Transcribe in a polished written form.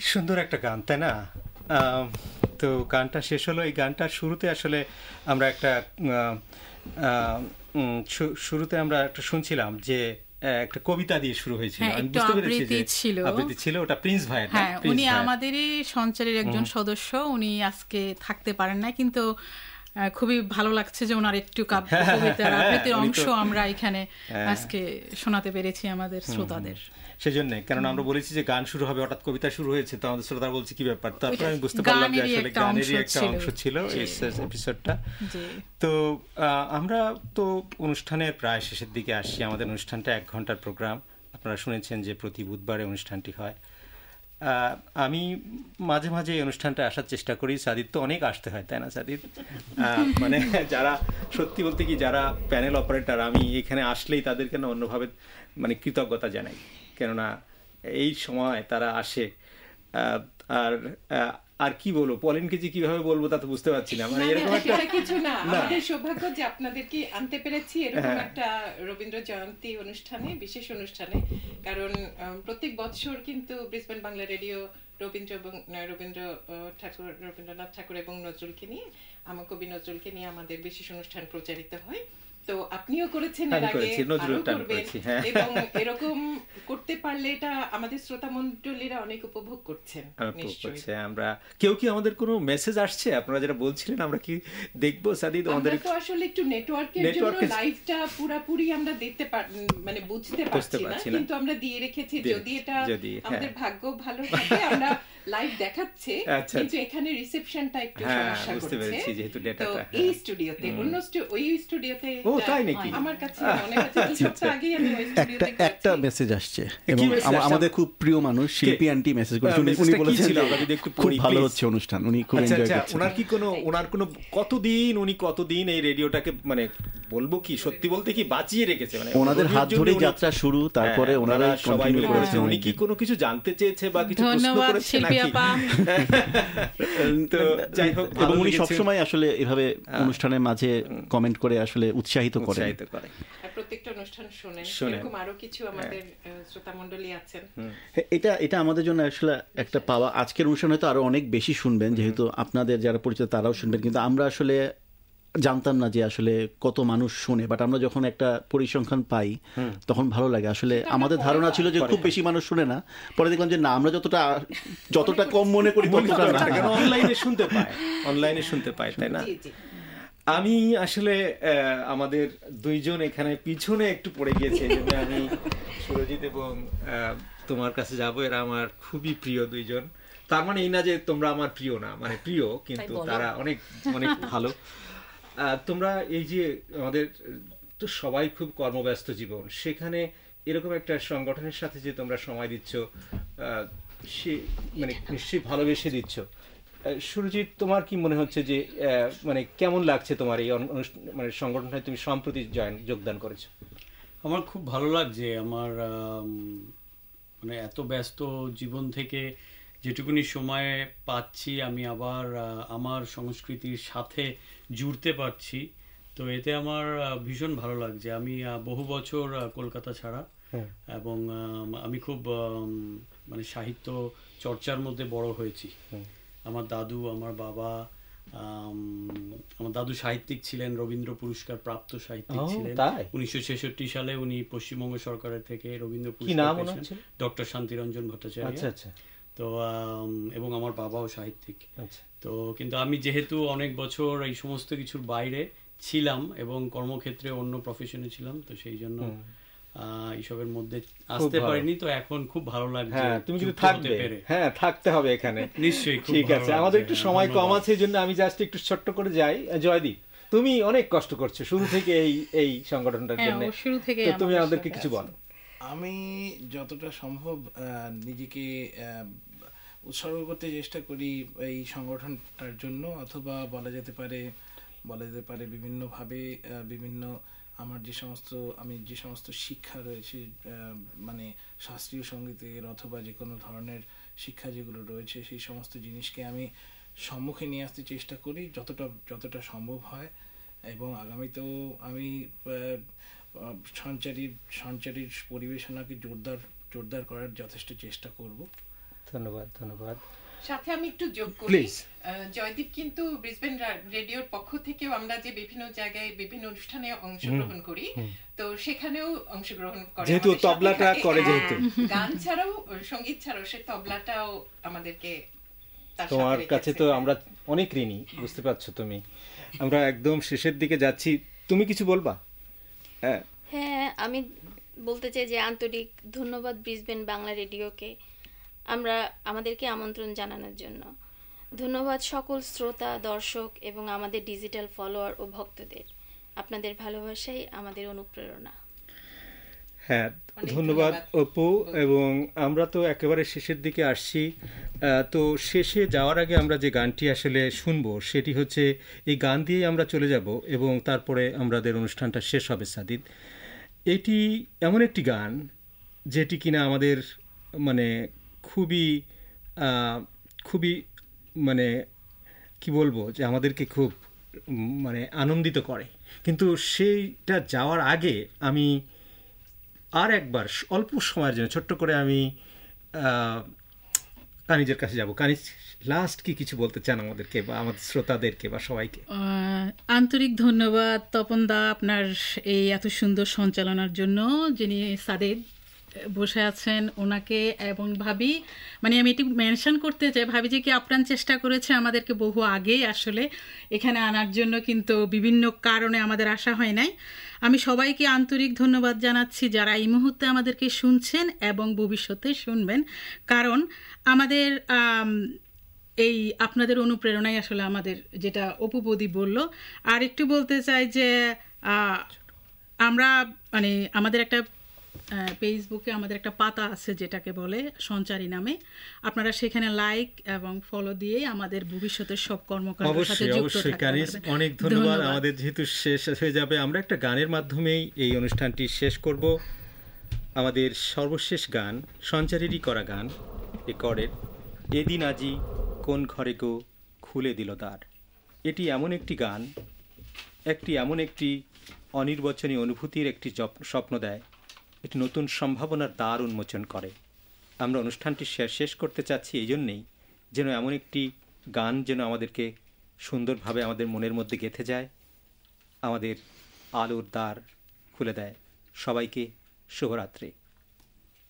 সুন্দর একটা গান, তাই না? আম, তো গানটা শেষ হলো। এই গানটার শুরুতে আসলে আমরা একটা শুরুতে আমরা একটা শুনছিলাম যে একটা কবিতা দিয়ে শুরু হয়েছিল। হ্যাঁ, আমি একটু বুঝতে পেরেছি আবৃত্তি যে ছিল। আবৃত্তি ছিল, ওটা প্রিন্স ভাইয়ের, না? হ্যাঁ, প্রিন্স উনি ভাইয়ের। আমাদেরই সঞ্চারের একজন সদস্য। উনি আজকে থাকতে পারেন না, কিন্তু খুবই ভালো লাগছে যে ওনার একটু কবিতার আবৃত্তির উনি অংশ তো আমরা এখানে আজকে শোনাতে পেরেছি আমাদের শ্রোতাদের। সেজন্য, কারণ আমরা বলেছি যে গান শুরু হবে, হঠাৎ কবিতা শুরু হয়েছে, তো আমাদের শ্রোতারা বলছে কি ব্যাপার। তারপরে আমি বুঝতে পারলাম যে আসলে গানেরই একটা অংশ ছিল এই এপিসোডটা। তো আমরা তো অনুষ্ঠানের প্রায় শেষের দিকে আসছি। আমাদের অনুষ্ঠানটা 1 ঘন্টার প্রোগ্রাম। আপনারা শুনেছেন যে প্রতি বুধবারে অনুষ্ঠানটি হয়। আমি মাঝে মাঝে এই অনুষ্ঠানটা আসার চেষ্টা করি। সাদিদ তো অনেক আসতে হয়, তাই না সাদিদ? মানে যারা সত্যি বলতে কি, যারা প্যানেল অপারেটর, আমি এখানে আসলেই তাদেরকে না অন্যভাবে মানে কৃতজ্ঞতা জানাই, কেননা এই সময় তারা আসে। আর আর কি বলবো, পলিনকে যে কিভাবে বলবো তা তো বুঝতে পারছি না। মানে এরকম একটা কিছু না, আমাদের সৌভাগ্য যে আপনাদেরকে আনতে পেরেছি এরকম একটা রবীন্দ্র জয়ন্তী অনুষ্ঠানে, বিশেষ অনুষ্ঠানে। কারণ প্রত্যেক বছর কিন্তু ব্রিসবেন বাংলা রেডিও রবীন্দ্রনাথ ঠাকুর এবং নজরুলকে নিয়ে, আমার কবি নজরুলকে নিয়ে আমাদের বিশেষ অনুষ্ঠান প্রচারিত হয়। তো আপনিও করেছেন এর আগে, আরো করবেন, এবং এরকম করতে পারলে এটা আমাদের শ্রোতা মণ্ডলীরা অনেক উপভোগ করছেন নিশ্চয়ই। আমরা কেউ কি আমাদের কোনো মেসেজ আসছে আপনারা যেটা বলছিলেন, আমরা কি দেখবো সাদিদ? আমাদের তো আসলে একটু নেটওয়ার্কের জন্য লাইভটা পুরোপুরি আমরা দেখতে মানে বুঝতে পারছি না, কিন্তু আমরা দিয়ে রেখেছি। যদি এটা আমাদের ভাগ্য ভালো থাকে আমরা লাইভ দেখাচ্ছে, কিন্তু এখানে রিসেপশনটা একটু সমস্যা করছে। তো এই স্টুডিওতে, ওই স্টুডিওতে তাই নাকি? আমার কাছে মনে হচ্ছে 2 সপ্তাহ আগেই আমি ওই স্টুডিওতে একটা মেসেজ আসছে, এবং আমাদের খুব প্রিয় মানুষ শিল্পী আন্টি মেসেজ করেছেন। উনি বলেছেন খুব ভালো হচ্ছে অনুষ্ঠান, উনি খুব এনজয় করছেন। ওনার কোনো কতদিন এই রেডিওটাকে মানে বলবো কি, সত্যি বলতে কি বাঁচিয়ে রেখেছে। মানে ওনাদের হাত ধরে যাত্রা শুরু, তারপরে ওনারা সবাই করেছে। উনি কি কোনো কিছু জানতে চেয়েছে বা কিছু প্রশ্ন করেছে নাকি? তো যাই হোক, এবং উনি সবসময় আসলে এভাবে অনুষ্ঠানের মাঝে কমেন্ট করে আসলে উৎসাহিত করে। প্রত্যেকটা অনুষ্ঠান শুনেন। এরকম আরো কিছু আমাদের শ্রোতা মণ্ডলী আছেন। এটা আমাদের জন্য আসলে একটা পাওয়া। আজকের অনুষ্ঠান হয়তো আরো অনেক বেশি শুনবেন, যেহেতু আপনাদের যারা পরিচিত তারাও শুনবেন, কিন্তু আমরা আসলে জানতাম না যে আসলে কত মানুষ শুনে। বাট আমরা যখন একটা পরিসংখ্যান পাই তখন ভালো লাগে। আসলে আমাদের ধারণা ছিল যে খুব বেশি মানুষ শুনে না, পরে দেখলাম যে না, আমরা যতটা কম মনে করি ততটা না, অনলাইনে শুনতে পাই, তাই না? আমি আসলে আমাদের 2 জন এখানে পিছনে একটু পড়ে গিয়েছে, আমি সুরজিৎ এবং তোমার কাছে যাবো। এরা আমার খুবই প্রিয় 2 জন। তার মানে এই না যে তোমরা আমার প্রিয় না, মানে প্রিয়, কিন্তু তারা অনেক অনেক ভালো। তোমরা এই যে আমাদের তো সবাই খুব কর্মব্যস্ত জীবন, সেখানে এরকম একটা সংগঠনের সাথে যে তোমরা সময় দিচ্ছ, সে মানে নিশ্চয়ই ভালোবেসে দিচ্ছ। সুরজিৎ, তোমার কি মনে হচ্ছে যে মানে কেমন লাগছে তোমার এই মানে সংগঠনটায় তুমি সম্প্রতি যোগদান করেছো? আমার খুব ভালো লাগছে। আমার মানে এত ব্যস্ত জীবন থেকে যেটুকুনি সময় পাচ্ছি আমি আবার আমার সংস্কৃতির সাথে জুড়তে পারছি, তো এতে আমার ভীষণ ভালো লাগছে। আমি বহু বছর কলকাতা ছাড়া, এবং আমি খুব মানে সাহিত্য চর্চার মধ্যে বড় হয়েছি। আমার দাদু, আমার বাবা, আমার দাদু সাহিত্যিক ছিলেন, রবীন্দ্র পুরস্কার প্রাপ্ত সাহিত্যিক ছিলেন। 1966 সালে উনি পশ্চিমবঙ্গ সরকারের থেকে রবীন্দ্র পুরস্কার পেয়েছেন, ডক্টর শান্তিরঞ্জন ভট্টাচার্য। তো এবং আমার বাবাও সাহিত্যিক। তো কিন্তু আমি যেহেতু অনেক বছর এই সমস্ত কিছুর বাইরে ছিলাম এবং কর্মক্ষেত্রে অন্য প্রফেশনে ছিলাম, তো সেই জন্য এইসবের মধ্যে আসতে পারিনি। তো এখন খুব ভালো লাগছে। তুমি কিন্তু থাকবে, থাকতে হবে এখানে নিশ্চয়ই। ঠিক আছে, আমাদের একটু সময় কম আছে, এই জন্য আমি জাস্ট একটু ছোট্ট করে যাই। জয়দীপ, তুমি অনেক কষ্ট করছো শুরু থেকে এই সংগঠনটার জন্য, তুমি আমাদেরকে কিছু বলো। আমি যতটা সম্ভব নিজেকে উৎসর্গ করতে চেষ্টা করি এই সংগঠনটার জন্য, অথবা বলা যেতে পারে বিভিন্নভাবে বিভিন্ন আমার যে সমস্ত শিক্ষা রয়েছে, মানে শাস্ত্রীয় সঙ্গীতের অথবা যে কোনো ধরনের শিক্ষা যেগুলো রয়েছে, সেই সমস্ত জিনিসকে আমি সম্মুখে নিয়ে আসতে চেষ্টা করি যতটা সম্ভব হয়। এবং আগামীতেও আমি সঞ্চারীর পরিবেশনাকে জোরদার করার যথেষ্ট চেষ্টা করব। ধন্যবাদ ধন্যবাদ। সাথে আমি একটু যোগ করি, জয়দীপ কিন্তু ব্রিসবেন রেডিওর পক্ষ থেকেও আমরা যে বিভিন্ন জায়গায় বিভিন্ন অনুষ্ঠানে অংশগ্রহণ করি, তো সেখানেও অংশগ্রহণ করে, যেহেতু তবলাটা করে, যেহেতু গান ছাড়াও সঙ্গীত ছাড়াও সে তবলাটাও আমাদেরকে, তোমার কাছে তো আমরা অনেক ঋণী, বুঝতে পারছো তুমি। আমরা একদম শেষের দিকে যাচ্ছি, তুমি কিছু বলবা? হ্যাঁ, আমি বলতে চাই যে আন্তরিক ধন্যবাদ ব্রিসবেন বাংলা রেডিওকে আমাদেরকে আমন্ত্রণ জানানোর জন্য। ধন্যবাদ সকল শ্রোতা, দর্শক এবং আমাদের ডিজিটাল ফলোয়ার ও ভক্তদের। আপনাদের ভালোবাসাই আমাদের অনুপ্রেরণা। হ্যাঁ, ধন্যবাদ অপু। এবং আমরা তো একেবারে শেষের দিকে আসছি, তো শেষে যাওয়ার আগে আমরা যে গানটি আসলে শুনবো সেটি হচ্ছে, এই গান দিয়েই আমরা চলে যাব এবং তারপরে আমাদের অনুষ্ঠানটা শেষ হবে। সাদিদ, এটি এমন একটি গান যেটি কিনা আমাদের মানে খুবই খুবই মানে কি বলবো, যে আমাদেরকে খুব মানে আনন্দিত করে। কিন্তু সেইটা যাওয়ার আগে আমি আর একবার অল্প সময়ের জন্য ছোট্ট করে আমি কানিজের কাছে যাব। কানিজ, লাস্ট কি কিছু বলতে চান আমাদেরকে বা আমাদের শ্রোতাদেরকে বা সবাইকে? আন্তরিক ধন্যবাদ তপন দা আপনার এই এত সুন্দর সঞ্চালনার জন্য। যিনি সাদেদ বসে আছেন ওনাকে এবং ভাবি, মানে আমি এটি মেনশন করতে চাই, ভাবি যে কি আপ্রাণ চেষ্টা করেছে আমাদেরকে বহু আগেই আসলে এখানে আনার জন্য, কিন্তু বিভিন্ন কারণে আমাদের আসা হয় নাই। আমি সবাইকে আন্তরিক ধন্যবাদ জানাচ্ছি যারা এই মুহূর্তে আমাদেরকে শুনছেন এবং ভবিষ্যতে শুনবেন, কারণ আমাদের এই আপনাদের অনুপ্রেরণাই আসলে আমাদের, যেটা অপুবদি বলল। আর একটু বলতে চাই যে আমরা মানে আমাদের একটা ফেসবুকে আমাদের একটা পাতা আছে যেটাকে বলে সঞ্চারী নামে, আপনারা সেখানে লাইক এবং ফলো দিয়ে আমাদের ভবিষ্যতের সব কর্মকাণ্ডের সাথে যুক্ত থাকতে পারবেন। অনেক ধন্যবাদ। আমাদের যেহেতু শেষ হয়ে যাবে, আমরা একটা গানের মাধ্যমেই এই অনুষ্ঠানটি শেষ করব। আমাদের সর্বশেষ গান, সঞ্চারীরই করা গান, রেকর্ডের, এদিন আজি কোন ঘরে গো খুলে দিল দ্বার। এটি এমন একটি গান, এমন একটি অনির্বচনী অনুভূতির একটি স্বপ্ন দেয়, একটি নতুন সম্ভাবনার দ্বার উন্মোচন করে। আমরা অনুষ্ঠানটি শেষ করতে চাচ্ছি এই জন্যেই, যেন এমন একটি গান যেন আমাদেরকে সুন্দরভাবে আমাদের মনের মধ্যে গেঁথে যায়, আমাদের আলোর দ্বার খুলে দেয়। সবাইকে শুভরাত্রি।